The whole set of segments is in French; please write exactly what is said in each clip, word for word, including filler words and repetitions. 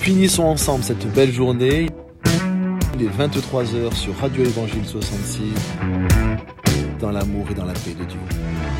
Finissons ensemble cette belle journée. Il est vingt-trois heures sur Radio Évangile soixante-six, dans l'amour et dans la paix de Dieu.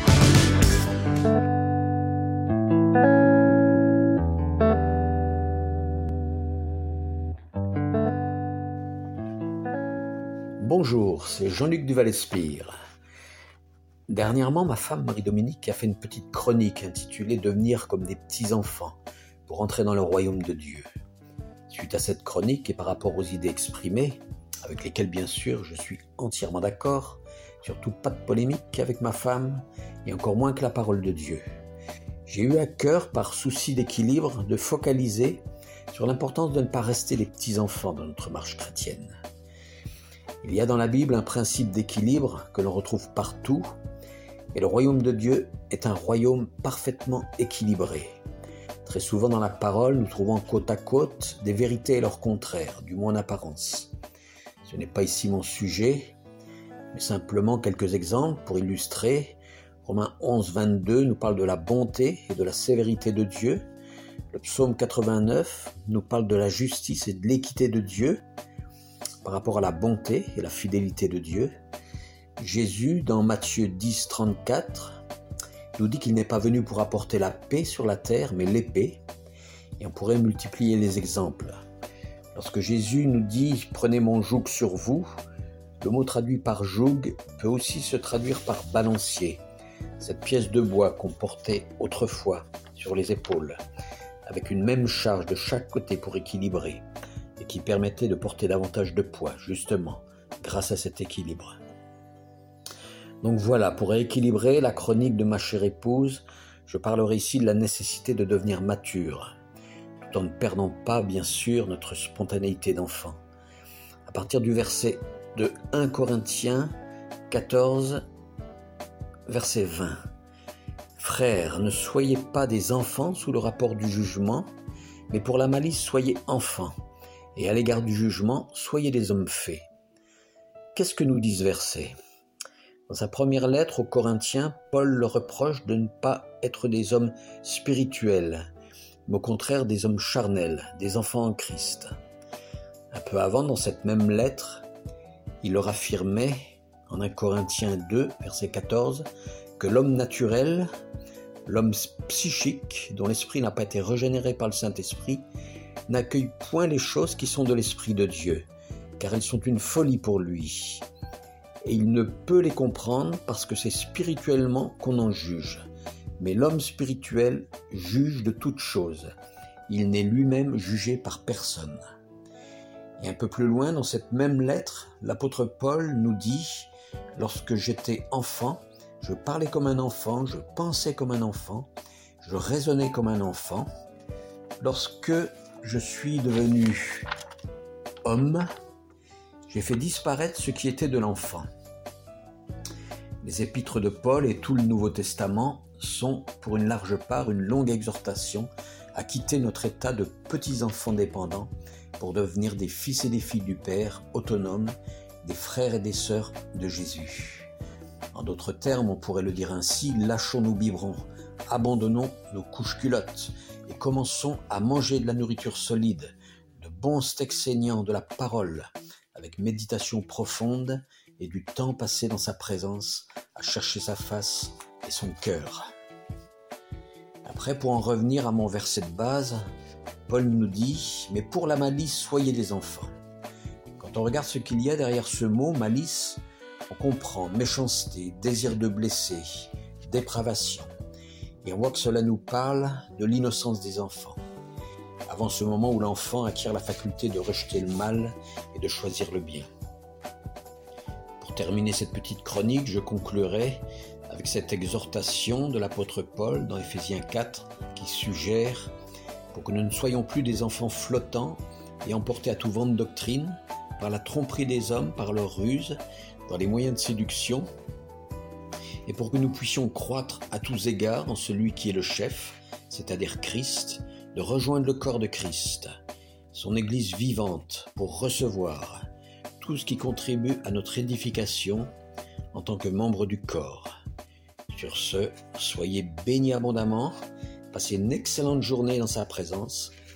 Bonjour, c'est Jean-Luc Duval-Espire. Dernièrement, ma femme Marie-Dominique a fait une petite chronique intitulée « Devenir comme des petits-enfants pour entrer dans le royaume de Dieu ». Suite à cette chronique et par rapport aux idées exprimées, avec lesquelles bien sûr je suis entièrement d'accord, surtout pas de polémique avec ma femme et encore moins que la parole de Dieu, j'ai eu à cœur, par souci d'équilibre, de focaliser sur l'importance de ne pas rester les petits-enfants dans notre marche chrétienne. Il y a dans la Bible un principe d'équilibre que l'on retrouve partout, et le royaume de Dieu est un royaume parfaitement équilibré. Très souvent dans la parole, nous trouvons côte à côte des vérités et leurs contraires, du moins en apparence. Ce n'est pas ici mon sujet, mais simplement quelques exemples pour illustrer. Romains onze, vingt-deux nous parle de la bonté et de la sévérité de Dieu. Le psaume quatre-vingt-neuf nous parle de la justice et de l'équité de Dieu par rapport à la bonté et la fidélité de Dieu. Jésus, dans Matthieu dix, trente-quatre, nous dit qu'il n'est pas venu pour apporter la paix sur la terre, mais l'épée. Et on pourrait multiplier les exemples. Lorsque Jésus nous dit « Prenez mon joug sur vous », le mot traduit par joug peut aussi se traduire par balancier, cette pièce de bois qu'on portait autrefois sur les épaules, avec une même charge de chaque côté pour équilibrer, et qui permettait de porter davantage de poids, justement, grâce à cet équilibre. Donc voilà, pour équilibrer la chronique de ma chère épouse, je parlerai ici de la nécessité de devenir mature, tout en ne perdant pas, bien sûr, notre spontanéité d'enfant. À partir du verset de premier Corinthiens quatorze, verset vingt. « Frères, ne soyez pas des enfants sous le rapport du jugement, mais pour la malice soyez enfants, et à l'égard du jugement, soyez des hommes faits. » Qu'est-ce que nous dit ce verset ? Dans sa première lettre aux Corinthiens, Paul leur reproche de ne pas être des hommes spirituels, mais au contraire des hommes charnels, des enfants en Christ. Un peu avant, dans cette même lettre, il leur affirmait, en premier Corinthiens deux, verset quatorze, que l'homme naturel, l'homme psychique, dont l'esprit n'a pas été régénéré par le Saint-Esprit, n'accueille point les choses qui sont de l'Esprit de Dieu, car elles sont une folie pour lui. Et il ne peut les comprendre parce que c'est spirituellement qu'on en juge. Mais l'homme spirituel juge de toutes choses. Il n'est lui-même jugé par personne. Et un peu plus loin, dans cette même lettre, l'apôtre Paul nous dit « Lorsque j'étais enfant, je parlais comme un enfant, je pensais comme un enfant, je raisonnais comme un enfant. Lorsque je suis devenu homme, j'ai fait disparaître ce qui était de l'enfant. » Les épîtres de Paul et tout le Nouveau Testament sont, pour une large part, une longue exhortation à quitter notre état de petits enfants dépendants pour devenir des fils et des filles du Père, autonomes, des frères et des sœurs de Jésus. En d'autres termes, on pourrait le dire ainsi, lâchons nos biberons, abandonnons nos couches culottes et commençons à manger de la nourriture solide, de bons steaks saignants, de la parole, avec méditation profonde et du temps passé dans sa présence à chercher sa face et son cœur. Après, pour en revenir à mon verset de base, Paul nous dit « Mais pour la malice, soyez des enfants ». Quand on regarde ce qu'il y a derrière ce mot « malice », on comprend méchanceté, désir de blesser, dépravation. Et on voit que cela nous parle de l'innocence des enfants, avant ce moment où l'enfant acquiert la faculté de rejeter le mal et de choisir le bien. Pour terminer cette petite chronique, je conclurai avec cette exhortation de l'apôtre Paul dans Éphésiens quatre qui suggère pour que nous ne soyons plus des enfants flottants et emportés à tout vent de doctrine par la tromperie des hommes, par leur ruse, dans les moyens de séduction, et pour que nous puissions croître à tous égards en celui qui est le chef, c'est-à-dire Christ, de rejoindre le corps de Christ, son Église vivante, pour recevoir tout ce qui contribue à notre édification en tant que membre du corps. Sur ce, soyez bénis abondamment, passez une excellente journée dans sa présence